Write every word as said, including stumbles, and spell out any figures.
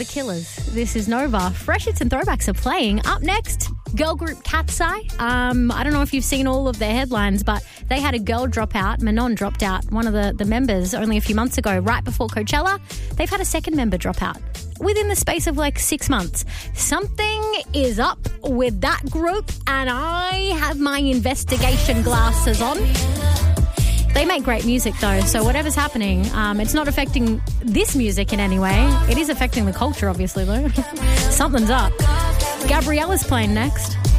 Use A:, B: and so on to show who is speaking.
A: The Killers. This is Nova. Fresh Hits and Throwbacks are playing. Up next, girl group Cat's Eye. Um, I don't know if you've seen all of their headlines, but they had a girl drop out. Manon dropped out, one of the, the members, only a few months ago, right before Coachella. They've had a second member drop out within the space of like six months. Something is up with that group, and I have my investigation glasses on. They make great music though, so whatever's happening, um, it's not affecting this music in any way. It is affecting the culture, obviously, though. Something's up. Gabriella's playing next.